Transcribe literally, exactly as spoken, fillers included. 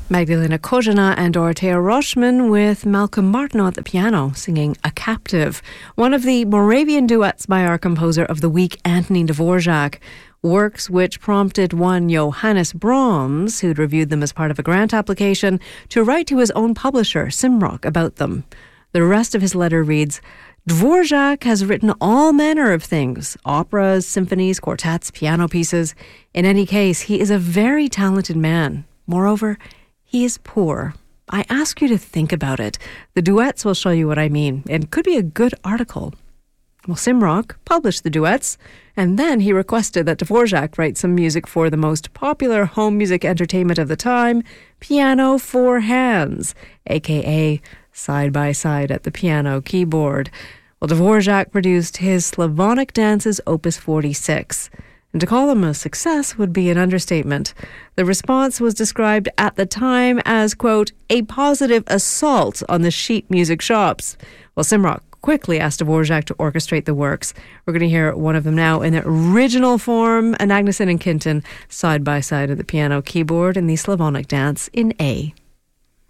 Magdalena Kozhina and Dorothea Rochman with Malcolm Martineau at the piano singing A Captive, one of the Moravian duets by our composer of the week, Anthony Dvorak. Works which prompted one Johannes Brahms, who'd reviewed them as part of a grant application, to write to his own publisher, Simrock, about them. The rest of his letter reads, Dvorak has written all manner of things, operas, symphonies, quartets, piano pieces. In any case, he is a very talented man. Moreover, he is poor. I ask you to think about it. The duets will show you what I mean. It could be a good article. Well, Simrock published the duets, and then he requested that Dvorak write some music for the most popular home music entertainment of the time, Piano for Hands, aka Side by Side at the Piano Keyboard. Well, Dvorak produced his Slavonic Dances Opus forty-six. And to call them a success would be an understatement. The response was described at the time as, quote, a positive assault on the sheet music shops. Well, Simrock quickly asked Dvorak to orchestrate the works. We're going to hear one of them now in the original form, Agnesson and Kinton, side by side at the piano keyboard in the Slavonic Dance in A.